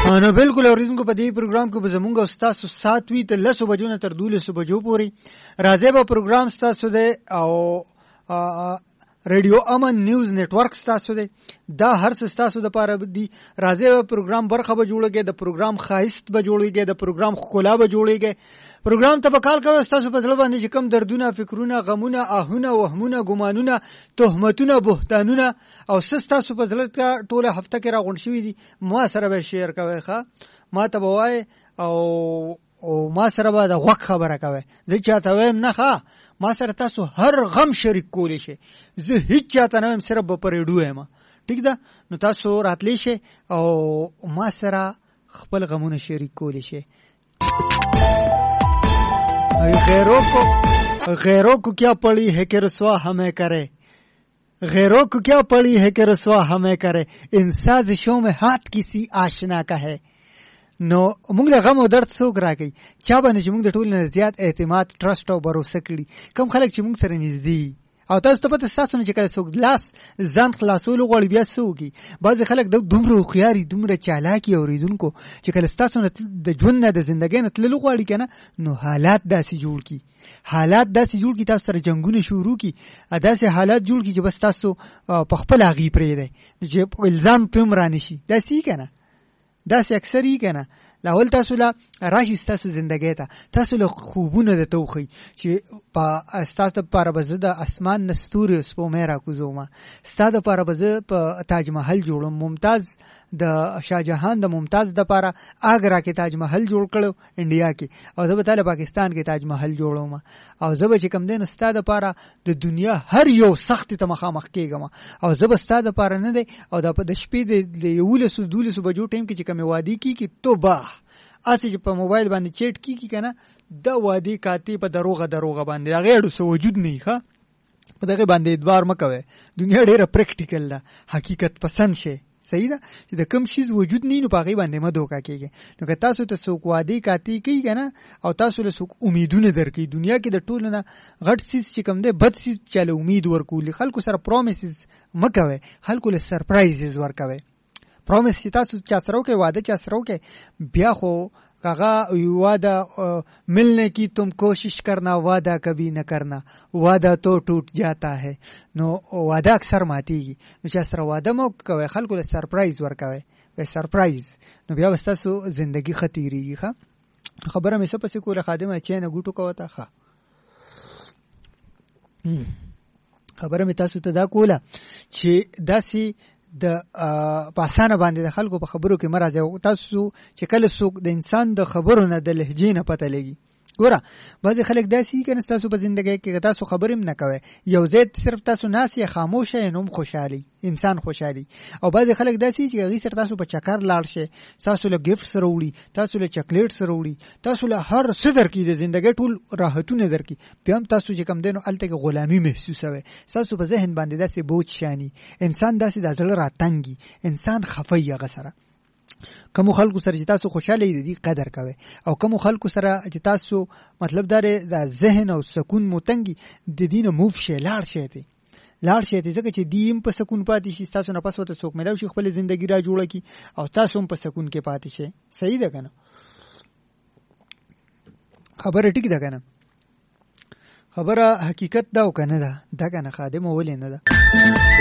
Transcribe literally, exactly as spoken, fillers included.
نو بالکل اوریدونکو په دې پروګرام کې به زمونږ او ستاسو سات وي تر لسو بجو نه تر دولسو بجو پورې راځي به پروګرام ستاسو دی او ریډیو امن نیوز نیټورک ستاسو دی دا هر څه ستاسو د پاره دی راځي به پروګرام برخه به جوړیږي د پروګرام خاصت به جوړیږي د پروګرام ښکلا به جوړیږي پروګرام ته به کال کوي ستاسو په ځل باندې چې کم دردونه فکرونه غمونه آهونه وهمونه ګمانونه تهمتونه بهتانونه او ستاسو په ځل ته ټوله هفته کې راغونډ شوي دي ما سره به شیر کوي ښه ما ته به وای او او ما سره به د غوږ خبره کوي زه چاته وایم نه ښه ما سره تاسو هر غم شریک کولی شي زه هیڅ چاته نه وایم صرف به په ریډیو یم ټیک ده نو تاسو راتلی شئ او ما سره خپل غمونه شریک کولی شئ غیروں کو غیروں کو کیا پڑی ہے کہ رسوا ہمیں کرے غیروں کو کیا پڑی ہے کہ رسوا ہمیں کرے ان سازشوں میں ہاتھ کسی آشنا کا ہے نو موږ له غم او درد څوک راکوي چا باندې چې موږ د ټولو نه زیات اعتماد ټرسټ او باروسه کړي کوم خلک چې موږ سره نږدې او تاسو ته پته ستاسو نه چې کله څوک لاس ځان خلاصولو غواړي بیا څه وکړي بعضې خلک د دومره هوښیار دومره چالاکي اورېدونکو چې کله ستاسو نه د ژوند نه د زندګۍ نه تللو غواړي که نه نو حالات داسې جوړ کړي حالات داسې جوړ کړي تاسو سره جنګونه شروع کړي داسې حالات جوړ کړي چې بس تاسو په خپل هغې پرېږدئ چې الزام پې هم را نه شي داسې یي که نه داسې اکثر یي که نه لاول تاسو له راشي ستاسو زندګۍ ته تاسو له خوبونه درته وښیي چې په ستاسو دپاره به زه د اسمان نه ستوري سپومۍ راکوزومه ستا دپاره به زه په تاج محل جوړم ممتاز د شاهجهان د ممتاز دپاره آګرا کې تاج محل جوړ کړو انډیا کې او زه به تا له پاکستان کې تاج محل جوړوم او زه به چې کوم دی نو ستا دپاره د دنیا هر یو سختې ته مخامخ کېږم او زه به ستا دپاره نه دی او دا د شپې د یولسو دولسو بجو ټایم کې چې کومې وادي کېږي توبه اسی چې په موبایل باندې چیټ کیږي کنه دا وادي کاتی په دروغه دروغه باندې هغه اړو سو وجود نه ښه په دغه باندې ادوار مکوي دنیا ډیره پریکټیکل ده حقیقت پسند شي صحیح ده چې د کوم شی وجود نه نو په هغه باندې مدوکا کیږي نو که تاسو ته څوک وادي کاتی کوي کنه او تاسو له څوک امیدونه درکې دنیا کې د ټولو نه غټ سیس چې کوم ده بد سیس چاله امید ورکول خلکو سره پرومیسز مکوي خلکو له سرپرایزز ورکوي پرومیس چې تاسو چا سره وکړئ واده چا سره وکړئ بیا خو هغه وعده ملنے کی تم کوشش کرنا وعدہ کبھی نہ کرنا وعدہ تو ٹوٹ جاتا ہے نو وعده اکثر ماتیږي نو چا سره واده مو کوئ خلکو له سرپرایز ورکوئ به سرپرایز نو بیا به ستاسو زندګي ښه تېرېږي ښه خبره مې څه پسې کوله خادمه چای نه ګوټو کوه ته ښه خبره مې تاسو ته دا کوله چې داسې د پاسانه باندې د خلکو په خبرو کې مرزه تاسو چې کله څوک د انسان د خبرو نه د لهجې نه پته لګي ګوره بعضې خلک داسې کنه تاسو په زندګۍ کې تاسو خبرې هم نه کوئ یو ځای صرف تاسو ناست یې خاموشه یې نو هم خوشحالي انسان خوشحالي او بعضې خلک داسې چې هغې سره تاسو په چکر لاړ شئ تاسو له ګفټ سره وړي تاسو له چاکلیټ سره وړي تاسو له هر څه درکړي د زندګۍ ټول راحتونه درکړي بیا هم تاسو چې کوم دی نو هلته کې غلامي محسوسوئ ستاسو په ذهن باندې داسې بوج شاني انسان داسې د زړه راتنګي انسان خفوي هغه سره کومو خلکو سره چې تاسو خوشاله یې د دې قدر کوئ او کومو خلکو سره چې تاسو مطلب دا دی د ذهن او سکون مو تنګي د دې نه موف شئ لاړ شئ تی لاړ شئ تی ځکه چې دې هم په سکون پاتې شي ستاسو نه پس ورته څوک میلاو شي خپلې زندګي را جوړه کړي او تاسو هم په سکون کې پاتې شئ صحیح ده که نه خبره ټیک ده که نه خبره حقیقت ده او که نه ده ده که نه خادمه ولې نه ده